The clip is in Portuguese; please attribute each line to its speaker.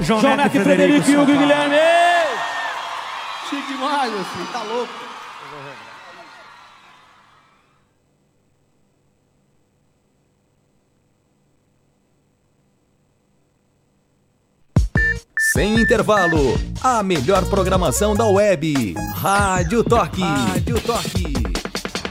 Speaker 1: João Neto, Frederico e Hugo Guilherme.
Speaker 2: Chique demais, meu filho, tá louco.
Speaker 3: Sem intervalo, a melhor programação da web. Rádio Toque. Rádio Toque.